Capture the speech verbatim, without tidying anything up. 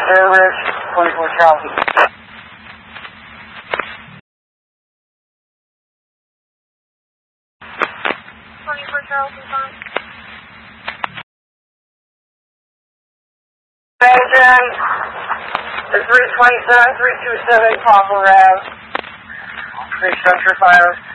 service, twenty-four Charlie. twenty-four Charleston, fine. Attention, the three twenty-seven, three two seven Poplar Ave. Three structure fire.